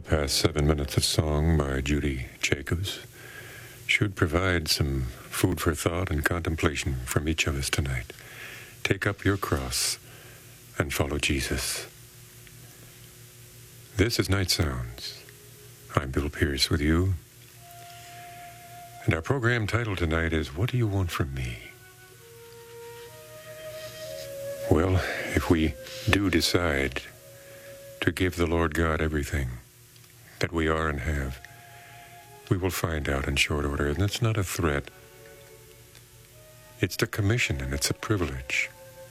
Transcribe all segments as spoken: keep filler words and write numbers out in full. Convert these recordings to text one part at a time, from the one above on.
past seven minutes of song by Judy Jacobs should provide some food for thought and contemplation from each of us tonight. Take up your cross and follow Jesus. This is Night Sounds. I'm Bill Pierce with you. And our program title tonight is, What Do You Want From Me? Well, if we do decide to give the Lord God everything that we are and have, we will find out in short order. And it's not a threat. It's the commission, and it's a privilege.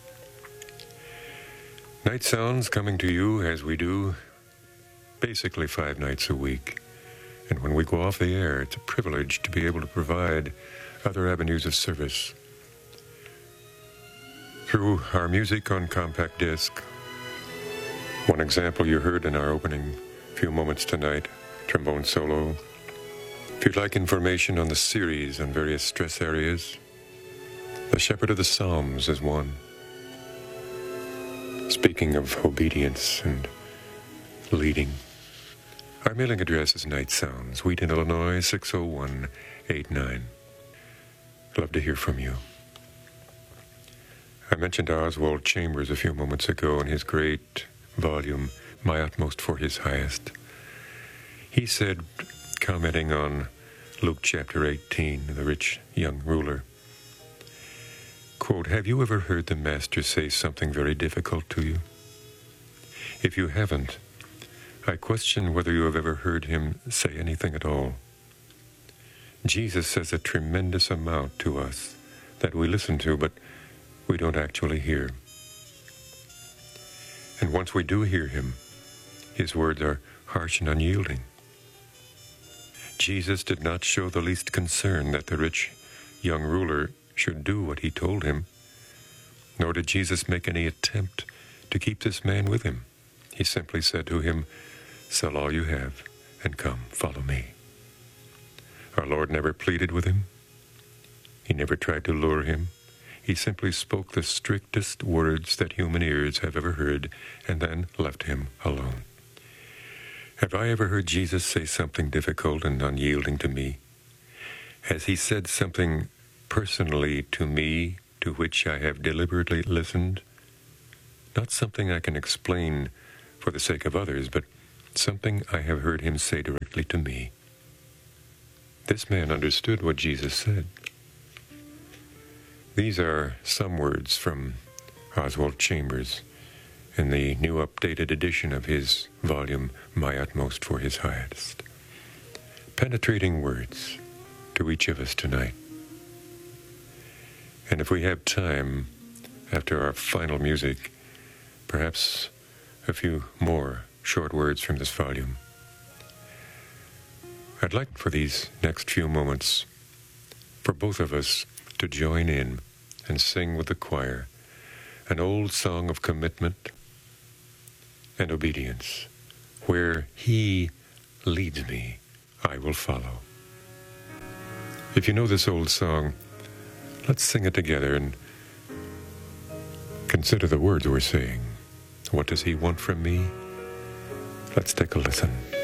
Night Sounds coming to you as we do basically five nights a week. And when we go off the air, it's a privilege to be able to provide other avenues of service through our music on compact disc. One example you heard in our opening few moments tonight, trombone solo. If you'd like information on the series on various stress areas, The Shepherd of the Psalms is one. Speaking of obedience and leading, our mailing address is Night Sounds, Wheaton, Illinois, six oh one eight nine. I'd love to hear from you. I mentioned Oswald Chambers a few moments ago in his great volume, My Utmost for His Highest. He said, commenting on Luke chapter eighteen, the rich young ruler, quote, "Have you ever heard the Master say something very difficult to you? If you haven't, I question whether you have ever heard him say anything at all. Jesus says a tremendous amount to us that we listen to, but we don't actually hear. And once we do hear him, his words are harsh and unyielding. Jesus did not show the least concern that the rich young ruler should do what he told him, nor did Jesus make any attempt to keep this man with him. He simply said to him, 'Sell all you have and come, follow me.' Our Lord never pleaded with him. He never tried to lure him. He simply spoke the strictest words that human ears have ever heard and then left him alone. Have I ever heard Jesus say something difficult and unyielding to me? Has he said something personally to me to which I have deliberately listened? Not something I can explain for the sake of others, but something I have heard him say directly to me. This man understood what Jesus said." These are some words from Oswald Chambers in the new updated edition of his volume, My Utmost for His Highest. Penetrating words to each of us tonight. And if we have time, after our final music, perhaps a few more short words from this volume. I'd like for these next few moments for both of us to join in and sing with the choir an old song of commitment and obedience. Where he leads me, I will follow. If you know this old song, let's sing it together and consider the words we're saying. What does he want from me? Let's take a listen.